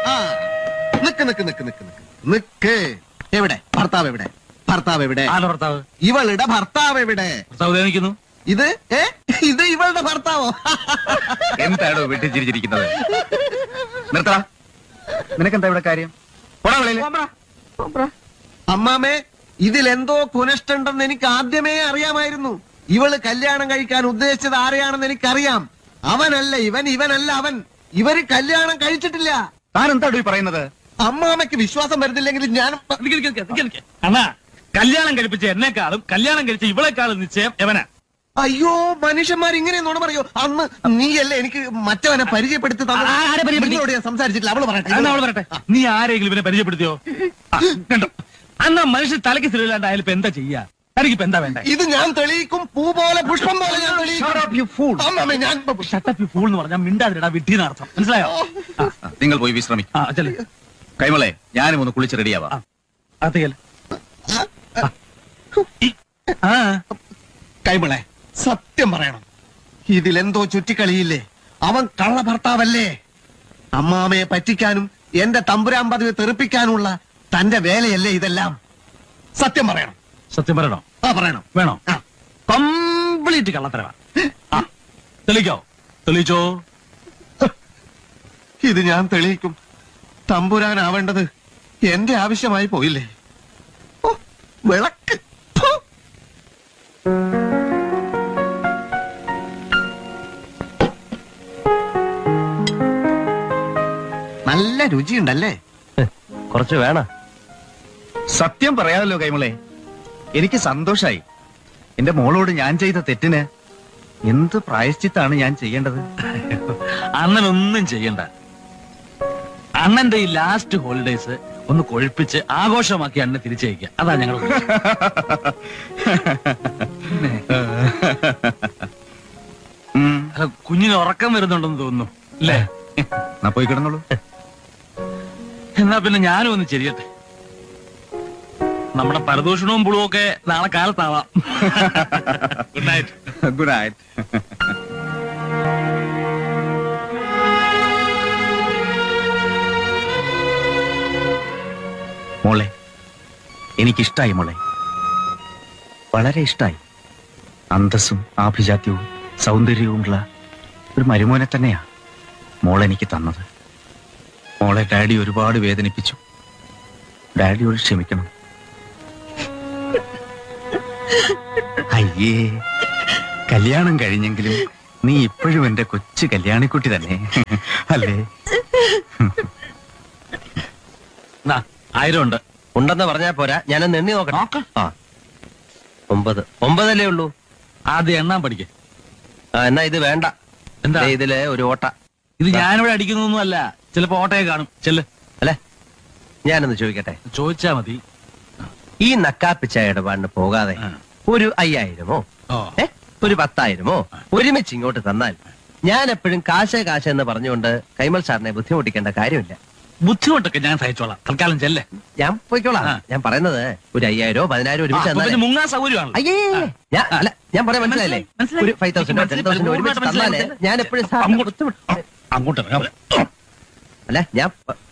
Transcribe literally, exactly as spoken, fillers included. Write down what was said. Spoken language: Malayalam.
നിക്ക് നിക്ക് നിക്ക് നിക്ക് നിക്ക് നിക്ക് എവിടെ ഭർത്താവ് എവിടെ ഭർത്താവ് എവിടെ ഭർത്താവ് ഇവളുടെ ഭർത്താവ് എവിടെ ഭർത്താവ് നിൽക്കുന്നു. ഇത് ഏ ഇത് ഇവളുടെ ഭർത്താവോ? എന്താണോ വെട്ടിച്ചിരിച്ചിരിക്കുന്നത്? നിർത്തടാ, നിനക്കെന്താ ഇവിടെ കാര്യം? അമ്മാമേ, ഇതിലെന്തോ കുനഷ്ടുണ്ടെന്ന് എനിക്ക് ആദ്യമേ അറിയാമായിരുന്നു. ഇവള് കല്യാണം കഴിക്കാൻ ഉദ്ദേശിച്ചത് ആരെയാണെന്ന് എനിക്കറിയാം. അവനല്ല ഇവൻ, ഇവനല്ല അവൻ. ഇവര് കല്യാണം കഴിച്ചിട്ടില്ല. താൻ എന്താണോ ഈ പറയുന്നത്? അമ്മാമയ്ക്ക് വിശ്വാസം വരുന്നില്ലെങ്കിൽ ഞാൻ അണ്ണാ, കല്യാണം കഴിപ്പിച്ച എന്നെക്കാളും കല്യാണം കഴിച്ച ഇവളെക്കാളും നിശ്ചയം എവനാ. അയ്യോ, മനുഷ്യന്മാർ ഇങ്ങനെ നോണ പറയോ? അന്ന് നീയല്ലേ എനിക്ക് മറ്റവനെ പരിചയപ്പെടുത്തി തന്നോട് ഞാൻ സംസാരിച്ചിട്ടില്ല. അവള് പറയട്ടെ അവള് പറയട്ടെ. നീ ആരെങ്കിലും ഇവനെ പരിചയപ്പെടുത്തിയോ? കണ്ടോ, അന്നാ മനുഷ്യൻ തലയ്ക്ക് സ്ഥിരമില്ലാണ്ടായാലും ഇപ്പൊ എന്താ ചെയ്യാ? തനിക്കിപ്പോ എന്താ വേണ്ട? ഇത് ഞാൻ തെളിയിക്കും, പൂ പോലെ പുഷ്പം പോലെ ഞാൻ തെളിയിക്കും. അമ്മാമേ, ഞാൻ ഷട്ടപ്പ് ഫൂൾ എന്ന് പറഞ്ഞാൽ മിണ്ടാതിരടാ വിട്ടീന്ന് അർത്ഥം. മനസ്സിലായോ? നിങ്ങൾ പോയി വിശ്രമിക്കും. കൈമളെ, ഞാനും ഒന്ന് കുളിച്ച് റെഡിയാവാ. കൈമളെ, സത്യം പറയണം, ഇതിലെന്തോ ചുറ്റിക്കളിയില്ലേ? അവൻ കള്ള ഭർത്താവല്ലേ? അമ്മാമയെ പറ്റിക്കാനും എന്റെ തമ്പുരാൻ പദവി തെറിപ്പിക്കാനുള്ള തന്റെ വേലയല്ലേ ഇതെല്ലാം? സത്യം പറയണം. സത്യം പറയണോ? ആ, പറയണം. വേണോ? കംപ്ലീറ്റ് കള്ളത്തരവാ. തെളിയിക്കോ? തെളിയിച്ചോ? ഇത് ഞാൻ തെളിയിക്കും. തമ്പുരാനാവേണ്ടത് എന്റെ ആവശ്യമായി പോയില്ലേ? ഓ, വിളക്ക്. നല്ല രുചിയുണ്ടല്ലേ? കുറച്ച് വേണ. സത്യം പറയാമല്ലോ കൈമളെ, എനിക്ക് സന്തോഷായി. എന്റെ മോളോട് ഞാൻ ചെയ്ത തെറ്റിന് എന്ത് പ്രായശ്ചിത്താണ് ഞാൻ ചെയ്യേണ്ടത്? അണ്ണനൊന്നും ചെയ്യണ്ട. അണ്ണന്റെ ഈ ലാസ്റ്റ് ഹോളിഡേസ് ഒന്ന് കൊഴിപ്പിച്ച് ആഘോഷമാക്കി അണ്ണനെ തിരിച്ചയക്കുക. അതാ ഞങ്ങൾ. കുഞ്ഞിന് ഉറക്കം വരുന്നുണ്ടെന്ന് തോന്നുന്നു അല്ലേ? എന്നാ പോയി കിടന്നോളൂ. എന്നാ പിന്നെ ഞാനും ഒന്ന് ചെരിയട്ടെ. നമ്മുടെ പരദൂഷണവും പുളുവും ഒക്കെ നാളെ കാലത്താവാം. Good night. Good night. മോളെ, എനിക്കിഷ്ടായി മോളെ, വളരെ ഇഷ്ടായി. അന്തസ്സും ആഭിജാത്യവും സൗന്ദര്യവുമുള്ള ഒരു മരുമോനെ തന്നെയാ മോളെനിക്ക് തന്നത്. മോളെ ഡാഡി ഒരുപാട് വേദനിപ്പിച്ചു. ഡാഡിയോട് ക്ഷമിക്കണം. അയ്യേ, കല്യാണം കഴിഞ്ഞെങ്കിലും നീ ഇപ്പോഴും എന്റെ കൊച്ചു കല്യാണിക്കുട്ടി തന്നെ അല്ലേ? ആയിരം ഉണ്ട്. ഉണ്ടെന്ന് പറഞ്ഞാ പോരാ, ഞാനൊന്ന് എണ്ണി നോക്കണം. ആ, ഒമ്പത്. ഒമ്പതല്ലേ ഉള്ളൂ. ആദ്യം എണ്ണാൻ പഠിക്കേ. ആ, എന്നാ ഇത് വേണ്ട. എന്താ ഇതിലെ ഒരു ഓട്ട? ഇത് ഞാനിവിടെ അടിക്കുന്നൊന്നും അല്ല. ചിലപ്പോ ഓട്ടയെ കാണും. ചെല്ല്. അല്ലെ, ഞാനൊന്ന് ചോദിക്കട്ടെ? ചോദിച്ചാ മതി. ഈ നക്കാപ്പിച്ച ഇടപാടിന് പോകാതെ ഒരു അയ്യായിരമോ ഏ ഒരു പത്തായിരമോ ഒരുമിച്ച് ഇങ്ങോട്ട് തന്നാൽ ഞാൻ എപ്പോഴും കാശേ കാശ എന്ന് പറഞ്ഞുകൊണ്ട് കൈമൾ സാറിനെ ബുദ്ധിമുട്ടിക്കേണ്ട കാര്യമില്ല. ബുദ്ധിമുട്ടൊക്കെ ഞാൻ സഹിച്ചോളാം. തൽക്കാലം ചെല്ലേ, ഞാൻ പോയിക്കോളാം. ഞാൻ പറയുന്നത് ഒരു അയ്യായിരോ പതിനായിരം ഒരുമിച്ച് മുങ്ങാ സൗകര്യമാണ്. അയ്യേ, ഞാൻ അല്ല ഞാൻ പറയാൻ മനസ്സിലായില്ലേ? ഒരു ഫൈവ് തൗസൻഡോ ടെൻ തൗസൻഡോ ഒരുമിച്ച് തന്നാലേ ഞാൻ എപ്പോഴും അങ്ങോട്ട് അല്ല ഞാൻ